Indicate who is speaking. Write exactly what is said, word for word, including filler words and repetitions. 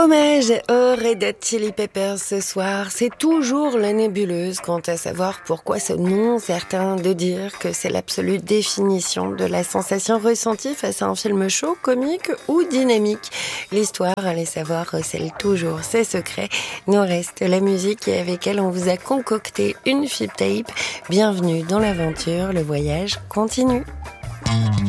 Speaker 1: Hommage aux Red Hot Chili Peppers ce soir. C'est toujours la nébuleuse quant à savoir pourquoi ce nom, certains de dire que c'est l'absolue définition de la sensation ressentie face à un film chaud, comique ou dynamique. L'histoire, allez savoir, recèle toujours ses secrets. Nous reste la musique et avec elle, on vous a concocté une flip tape. Bienvenue dans l'aventure, le voyage continue.